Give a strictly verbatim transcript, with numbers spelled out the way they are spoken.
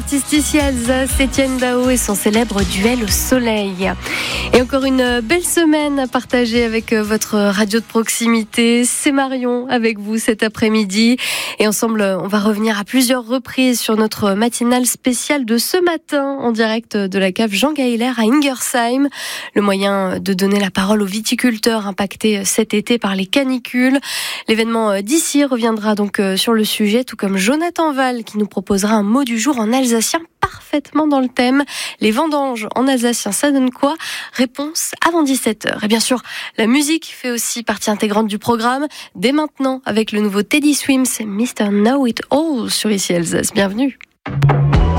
artiste ici à Alsace, Étienne Dao et son célèbre duel au soleil. Et encore une belle semaine à partager avec votre radio de proximité. C'est Marion avec vous cet après-midi. Et ensemble, on va revenir à plusieurs reprises sur notre matinale spéciale de ce matin en direct de la cave Jean Gahler à Ingersheim. Le moyen de donner la parole aux viticulteurs impactés cet été par les canicules. L'événement d'ici reviendra donc sur le sujet, tout comme Jonathan Val qui nous proposera un mot du jour en alsacien parfaitement dans le thème. Les vendanges en alsacien, ça donne quoi ? Réponse avant dix-sept heures. Et bien sûr, la musique fait aussi partie intégrante du programme. Dès maintenant, avec le nouveau Teddy Swims, mister Know It All sur Ici Alsace. Bienvenue.